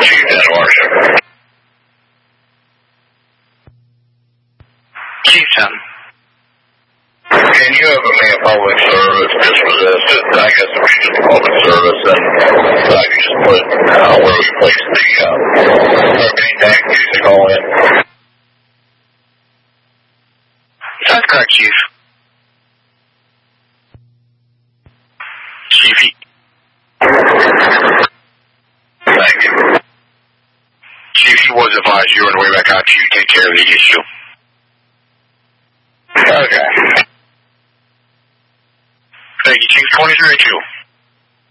Chief Santa Marcia. Chief Son. Can you have a man public service dispossessed? I guess it was just public service, and I can just put where we place the propane tank music all in. That's correct, Chief. Chief. Thank you. Chief, he was advised you were on the way back out to you take care of the issue. Okay. Thank you, Chief. 2382.